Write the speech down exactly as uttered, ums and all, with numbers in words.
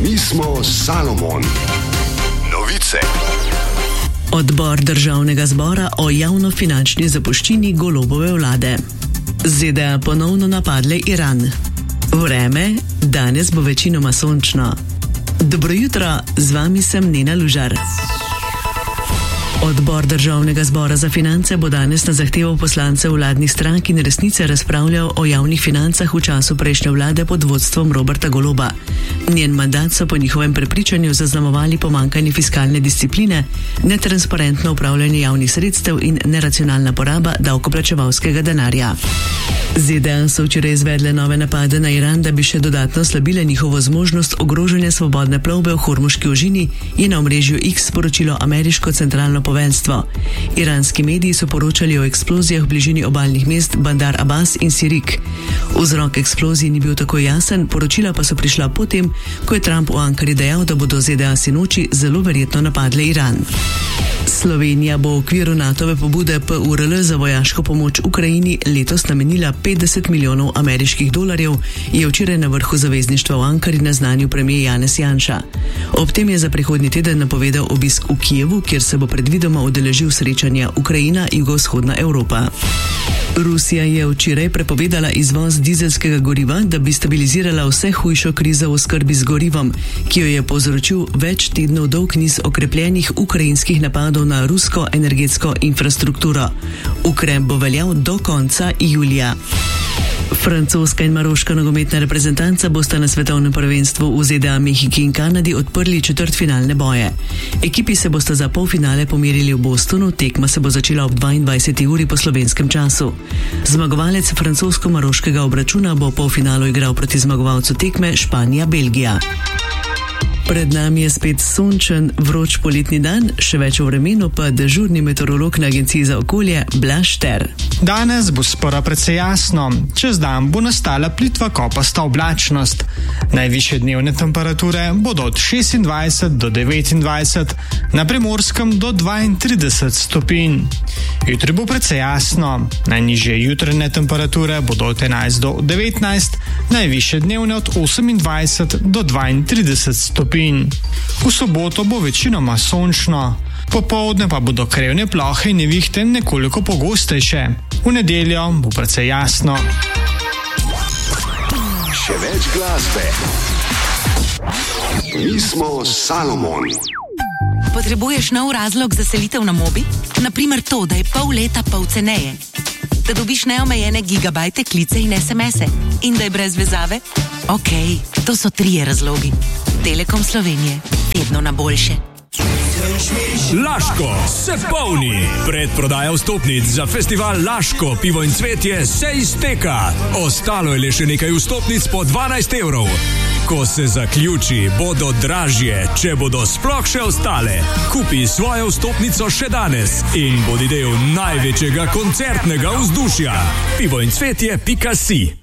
Mi smo Salomon. Novice. Odbor državnega zbora o javnofinančni zapuščini Golobove vlade. Z D A ponovno napadle Iran. Vreme, danes bo večinoma sončno. Dobro jutro, z vami sem Nena Lužar. Odbor državnega zbora za finance bo danes na zahtevo poslancev vladnih strank in Resnice razpravljal o javnih financah v času prejšnje vlade pod vodstvom Roberta Goloba. Njen mandat so po njihovem prepričanju zaznamovali pomanjkanje fiskalne discipline, netransparentno upravljanje javnih sredstev in neracionalna poraba davkoplačevalskega denarja. Z D A so včeraj izvedle nove napade na Iran, da bi še dodatno slabile njihovo zmožnost ogrožanja svobodne plovbe v Hormuški ožini, je na omrežju X sporočilo ameriško centralno poveljstvo. Iranski mediji so poročali o eksplozijah v bližini obalnih mest Bandar Abbas in Sirik. Vzrok eksplozij ni bil tako jasen, poročila pa so prišla potem, ko je Trump v Ankari dejal, da bodo Z D A sinoči zelo verjetno napadle Iran. Slovenija bo v okviru NATOve pobude P U R L za vojaško pomoč Ukrajini letos namenila petdeset milijonov ameriških dolarjev, je včeraj na vrhu zavezništva v Ankari naznanil premier Janez Janša. Ob tem je za prihodnji teden napovedal obisk v Kijevu, kjer se bo predvidoma udeležil srečanja Ukrajina-Jugovzhodna Evropa. Rusija je včeraj prepovedala izvoz dizelskega goriva, da bi stabilizirala vse hujšo krizo v oskrbi z gorivom, ki jo je povzročil več tednov dolg niz okrepljenih ukrajinskih napadov na rusko energetsko infrastrukturo. Ukrep bo veljal do konca julija. Francoska in maroška nogometna reprezentanca bosta na svetovnem prvenstvu v Z D A, Mehiki in Kanadi odprli četrtfinalne boje. Ekipi se bosta za polfinale pomerili v Bostonu, tekma se bo začela ob dvaindvajseti uri po slovenskem času. Zmagovalec francosko-maroškega obračuna bo v polfinalu igral proti zmagovalcu tekme Španija-Belgija. Pred nami je spet sončen, vroč poletni dan, še več o vremenu pa dežurni meteorolog na Agenciji za okolje Blaž Šter. Danes bo spora precej jasno, čez dan bo nastala plitva kopasta oblačnost. Najvišje dnevne temperature bodo od šestindvajset do devetindvajset, na Primorskem do dvaintrideset stopinj. Jutri bo precej jasno, najnižje jutranje temperature bodo od enajst do devetnajst, najvišje dnevne od osemindvajset do dvaintrideset stopinj. V soboto bo večinoma sončno, popoldne pa bodo krevne plohe in nevihte nekoliko pogostejše. V nedeljo bo precej jasno. Še več glasbe. Mi smo Salomon. Potrebuješ nov razlog za selitev na Mobi? Naprimer to, da je pol leta pol ceneje. Da dobiš neomejene gigabajte, klice in es em ese. In da je brez vezave? Okej, okay, to so trije razlogi. Telekom Slovenije. Vedno na boljše. Laško se polni. Predprodaja vstopnic za festival Laško, pivo in cvetje se izteka. Ostalo je le še nekaj vstopnic po dvanajst evrov. Ko se zaključi, bodo dražje, če bodo sploh še ostale. Kupi svojo vstopnico še danes in bodi del največjega koncertnega vzdušja. pivo in cvetje pika si